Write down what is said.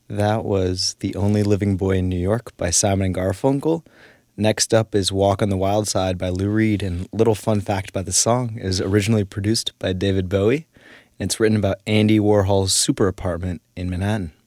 That was The Only Living Boy in New York by Simon and Garfunkel. Next up is Walk on the Wild Side by Lou Reed, and little fun fact about the song is originally produced by David Bowie, and it's written about Andy Warhol's super apartment in Manhattan.